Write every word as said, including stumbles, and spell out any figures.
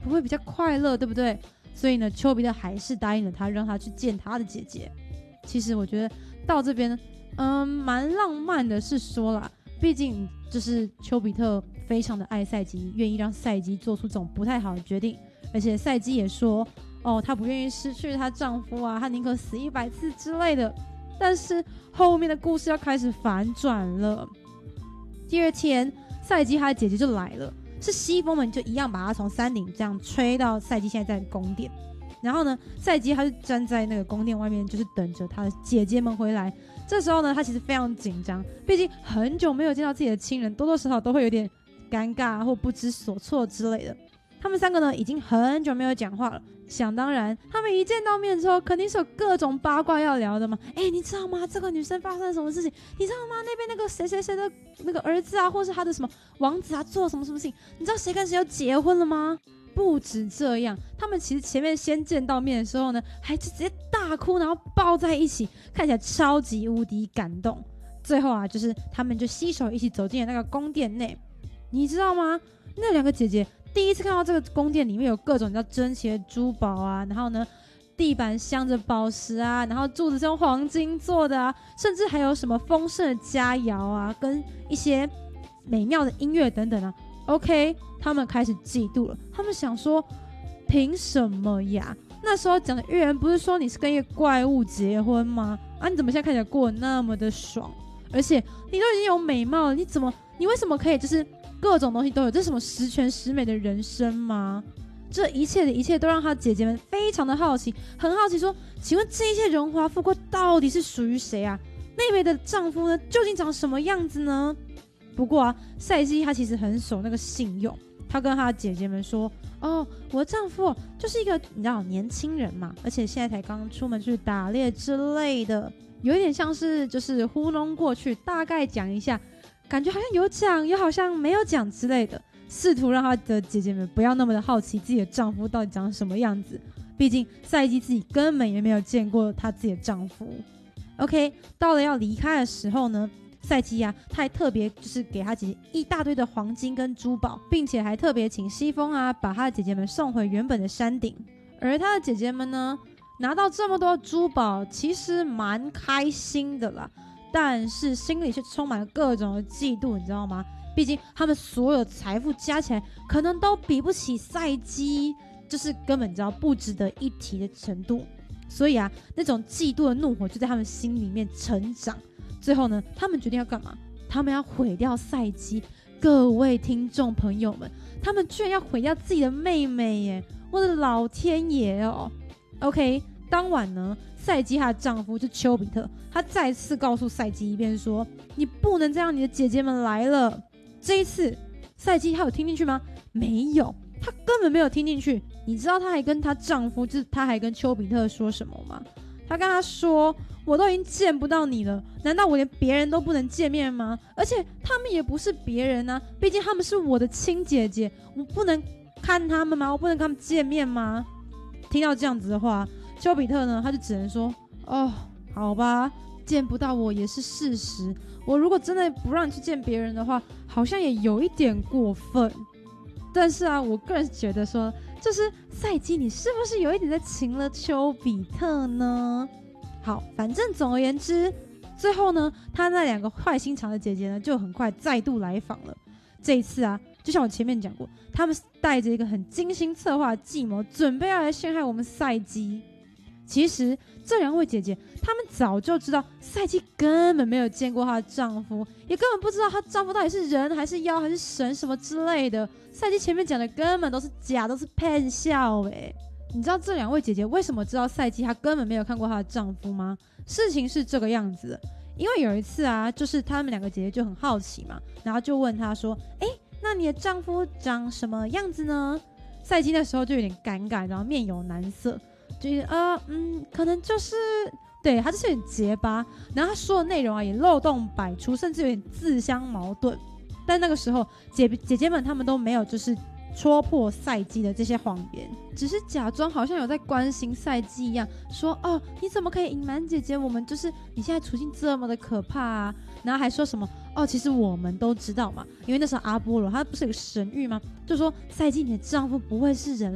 不会比较快乐，对不对？所以呢，丘比特还是答应了他，让他去见他的姐姐。其实我觉得到这边，嗯，蛮浪漫的，是说啦，毕竟就是丘比特非常的爱赛姬，愿意让赛姬做出这种不太好的决定，而且赛姬也说，哦，她不愿意失去她丈夫啊，她宁可死一百次之类的。但是后面的故事要开始反转了。第二天，赛姬她的姐姐就来了。是西风们就一样把他从山顶这样吹到赛姬现在在的宫殿，然后呢，赛姬他就站在那个宫殿外面，就是等着他的姐姐们回来。这时候呢，他其实非常紧张，毕竟很久没有见到自己的亲人，多多少少都会有点尴尬或不知所措之类的。他们三个呢，已经很久没有讲话了。想当然，他们一见到面之后，肯定是有各种八卦要聊的嘛。哎，你知道吗？这个女生发生了什么事情？你知道吗？那边那个谁谁谁的那个儿子啊，或是他的什么王子啊，做了什么什么事情？你知道谁跟谁要结婚了吗？不止这样，他们其实前面先见到面的时候呢，还直接大哭，然后抱在一起，看起来超级无敌感动。最后啊，就是他们就携手一起走进了那个宫殿内。你知道吗？那两个姐姐第一次看到这个宫殿里面有各种叫珍奇的珠宝啊，然后呢，地板镶着宝石啊，然后柱子是用黄金做的啊，甚至还有什么丰盛的佳肴啊，跟一些美妙的音乐等等啊。OK， 他们开始嫉妒了，他们想说，凭什么呀？那时候讲的预言不是说你是跟一个怪物结婚吗？啊，你怎么现在看起来过得那么的爽？而且你都已经有美貌了，你怎么，你为什么可以就是各种东西都有？这是什么十全十美的人生吗？这一切的一切都让他姐姐们非常的好奇，很好奇说，请问这一切荣华富贵到底是属于谁啊？妹妹的丈夫呢，究竟长什么样子呢？不过啊，赛姬她其实很守那个信用，她跟她姐姐们说，哦，我的丈夫就是一个你知道年轻人嘛，而且现在才刚出门去打猎之类的，有一点像是就是糊弄过去，大概讲一下，感觉好像有讲又好像没有讲之类的，试图让她的姐姐们不要那么的好奇自己的丈夫到底长什么样子，毕竟赛姬自己根本也没有见过她自己的丈夫。 OK， 到了要离开的时候呢，赛姬啊，她还特别就是给她姐姐一大堆的黄金跟珠宝，并且还特别请西风啊把她的姐姐们送回原本的山顶。而她的姐姐们呢，拿到这么多珠宝，其实蛮开心的啦，但是心里却充满了各种的嫉妒，你知道吗？毕竟他们所有财富加起来，可能都比不起赛姬，就是根本你知道不值得一提的程度。所以啊，那种嫉妒的怒火就在他们心里面成长。最后呢，他们决定要干嘛？他们要毁掉赛姬。各位听众朋友们，他们居然要毁掉自己的妹妹耶！我的老天爷哦 ！OK， 当晚呢，赛姬她的丈夫就丘比特，他再次告诉赛姬一遍说：“你不能再让你的姐姐们来了。”这一次，赛姬她有听进去吗？没有，她根本没有听进去。你知道她还跟她丈夫，就是她还跟丘比特说什么吗？她跟他说：“我都已经见不到你了，难道我连别人都不能见面吗？而且他们也不是别人啊，毕竟他们是我的亲姐姐，我不能看他们吗？我不能跟他们见面吗？”听到这样子的话，丘比特呢，他就只能说：“哦，好吧，见不到我也是事实。我如果真的不让你去见别人的话，好像也有一点过分。但是啊，我个人觉得说，就是赛姬，你是不是有一点在情了丘比特呢？”好，反正总而言之，最后呢，他那两个坏心肠的姐姐呢，就很快再度来访了。这一次啊，就像我前面讲过，他们带着一个很精心策划的计谋，准备要来陷害我们赛姬。其实这两位姐姐，她们早就知道赛姬根本没有见过她的丈夫，也根本不知道她丈夫到底是人还是妖还是神什么之类的。赛姬前面讲的根本都是假，都是骗笑哎。你知道这两位姐姐为什么知道赛姬她根本没有看过她的丈夫吗？事情是这个样子的，因为有一次啊，就是她们两个姐姐就很好奇嘛，然后就问她说：“哎，那你的丈夫长什么样子呢？”赛姬那时候就有点尴尬，然后面有难色。就是呃嗯，可能就是对他就是有点结巴，然后他说的内容啊也漏洞百出，甚至有点自相矛盾。但那个时候姐姐姐们他们都没有就是戳破赛姬的这些谎言，只是假装好像有在关心赛姬一样，说哦你怎么可以隐瞒姐姐？我们就是你现在处境这么的可怕啊！然后还说什么哦，其实我们都知道嘛，因为那时候阿波罗他不是有个神谕吗？就说赛姬你的丈夫不会是人